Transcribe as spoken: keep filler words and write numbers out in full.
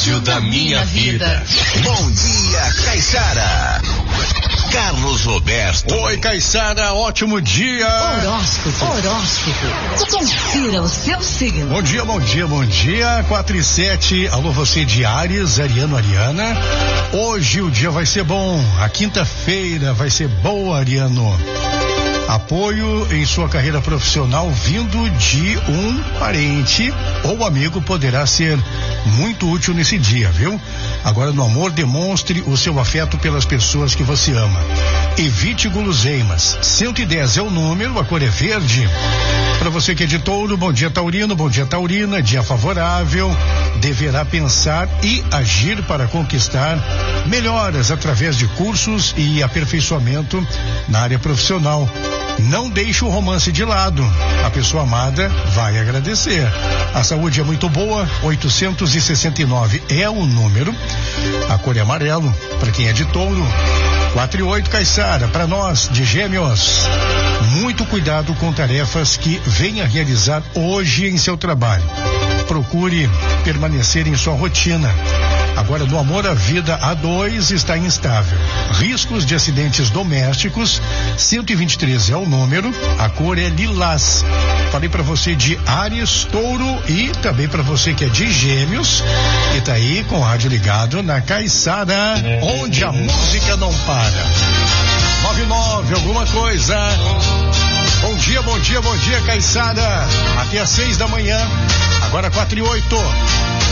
rádio da minha vida. Bom dia, Caiçara. Carlos Roberto. Oi, Caiçara, ótimo dia. Horóscopo, horóscopo. Confira o seu signo. Bom dia, bom dia, bom dia. quatro e sete, alô você de Áries, Ariano, Ariana. Hoje o dia vai ser bom, a quinta-feira vai ser boa, Ariano. Apoio em sua carreira profissional vindo de um parente ou amigo poderá ser muito útil nesse dia, viu? Agora no amor, demonstre o seu afeto pelas pessoas que você ama. Evite guloseimas. cento e dez é o número, a cor é verde. Para você que é de Touro, bom dia Taurino, bom dia Taurina, dia favorável. Deverá pensar e agir para conquistar melhoras através de cursos e aperfeiçoamento na área profissional. Não deixe o romance de lado. A pessoa amada vai agradecer. A saúde é muito boa. oitocentos e sessenta e nove é o número. A cor é amarelo. Para quem é de Touro. quatro e oito, Caiçara. Para nós de Gêmeos. Muito cuidado com tarefas que venha realizar hoje em seu trabalho. Procure permanecer em sua rotina. Agora, no amor, a vida a dois está instável. Riscos de acidentes domésticos. cento e vinte e três é o número. A cor é lilás. Falei para você de Áries, Touro e também para você que é de Gêmeos. E tá aí com o rádio ligado na Caiçara, onde a música não para. nove nove, alguma coisa. Bom dia, bom dia, bom dia, Caiçara. Até às seis da manhã. Agora quatro e oito.